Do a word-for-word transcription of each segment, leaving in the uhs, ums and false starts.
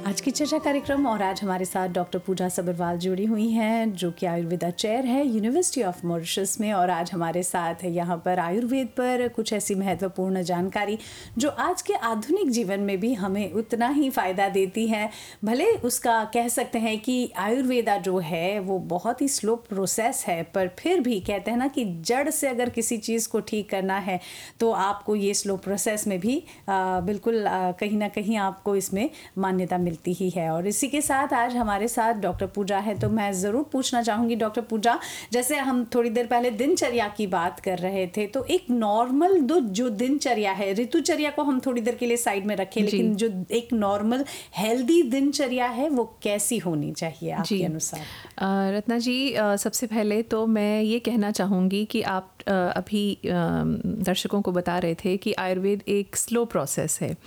आज की चर्चा कार्यक्रम और आज हमारे साथ डॉक्टर पूजा सब्रवाल जुड़ी हुई हैं जो कि आयुर्वेदा चेयर है यूनिवर्सिटी ऑफ मॉरिशस में, और आज हमारे साथ है यहाँ पर आयुर्वेद पर कुछ ऐसी महत्वपूर्ण जानकारी जो आज के आधुनिक जीवन में भी हमें उतना ही फ़ायदा देती है। भले उसका कह सकते हैं कि आयुर्वेदा जो है वो बहुत ही स्लो प्रोसेस है, पर फिर भी कहते हैं ना कि जड़ से अगर किसी चीज़ को ठीक करना है तो आपको ये स्लो प्रोसेस में भी आ, बिल्कुल आ, कहीं ना कहीं आपको इसमें मान्यता मिलती ही है। और इसी के साथ आज हमारे साथ डॉक्टर पूजा है, तो मैं ज़रूर पूछना चाहूँगी डॉक्टर पूजा, जैसे हम थोड़ी देर पहले दिनचर्या की बात कर रहे थे, तो एक नॉर्मल दो जो दिनचर्या है, ऋतुचर्या को हम थोड़ी देर के लिए साइड में रखें, लेकिन जो एक नॉर्मल हेल्दी दिनचर्या है वो कैसी होनी चाहिए आपके अनुसार? रत्ना जी, सबसे पहले तो मैं ये कहना चाहूँगी कि आप अभी दर्शकों को बता रहे थे कि आयुर्वेद एक स्लो प्रोसेस है,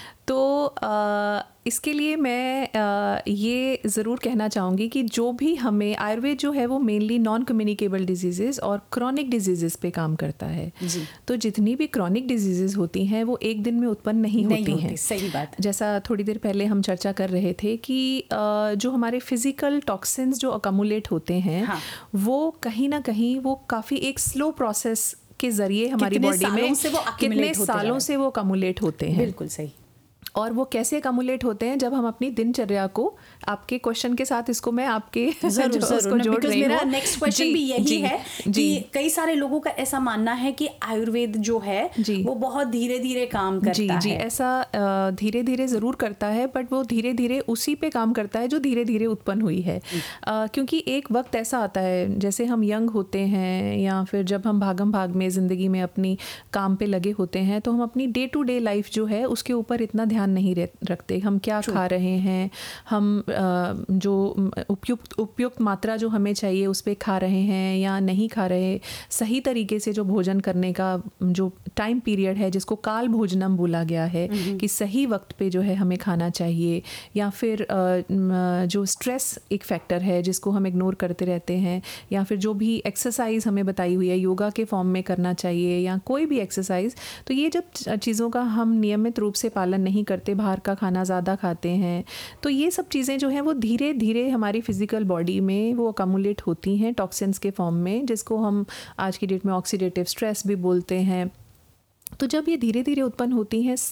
तो आ, इसके लिए मैं आ, ये ज़रूर कहना चाहूँगी कि जो भी हमें आयुर्वेद जो है वो मेनली नॉन कम्युनिकेबल डिजीज़ेज़ और क्रॉनिक डिजीज़ेज़ पे काम करता है जी। तो जितनी भी क्रॉनिक डिजीज़ेज़ होती हैं वो एक दिन में उत्पन्न नहीं, नहीं होती हैं। सही बात। जैसा थोड़ी देर पहले हम चर्चा कर रहे थे कि आ, जो हमारे फिज़िकल टॉक्सिन्स जो अकमुलेट होते हैं हाँ। वो कहीं ना कहीं वो काफ़ी एक स्लो प्रोसेस के ज़रिए हमारी बॉडी में कितने सालों से वो अकमुलेट होते हैं। बिल्कुल सही। और वो कैसे अकमुलेट होते हैं जब हम अपनी दिनचर्या को, आपके क्वेश्चन के साथ इसको मैं आपके जरूर जरूर जोड़ रही हूं। मेरा नेक्स्ट क्वेश्चन भी यही जी, है जी, कि कई सारे लोगों का ऐसा मानना है कि आयुर्वेद जो है वो बहुत धीरे धीरे काम करता जी, है। जी, ऐसा धीरे धीरे ज़रूर करता है, बट वो धीरे धीरे उसी पे काम करता है जो धीरे धीरे उत्पन्न हुई है। आ, क्योंकि एक वक्त ऐसा आता है जैसे हम यंग होते हैं या फिर जब हम भागम भाग में ज़िंदगी में अपनी काम पे लगे होते हैं, तो हम अपनी डे टू डे लाइफ जो है उसके ऊपर इतना ध्यान नहीं रखते। हम क्या खा रहे हैं, हम जो उपयुक्त उपयुक्त मात्रा जो हमें चाहिए उस पे खा रहे हैं या नहीं खा रहे, सही तरीके से जो भोजन करने का जो टाइम पीरियड है जिसको काल भोजनम बोला गया है कि सही वक्त पे जो है हमें खाना चाहिए, या फिर जो स्ट्रेस एक फैक्टर है जिसको हम इग्नोर करते रहते हैं, या फिर जो भी एक्सरसाइज हमें बताई हुई है योगा के फॉर्म में करना चाहिए या कोई भी एक्सरसाइज, तो ये जब चीज़ों का हम नियमित रूप से पालन नहीं करते, बाहर का खाना ज़्यादा खाते हैं, तो ये सब चीज़ें जो हैं वो धीरे धीरे हमारी फिजिकल बॉडी में वो अकमुलेट होती हैं टॉक्सिन्स के फॉर्म में, जिसको हम आज की डेट में ऑक्सीडेटिव स्ट्रेस भी बोलते हैं। तो जब ये धीरे धीरे उत्पन्न होती हैं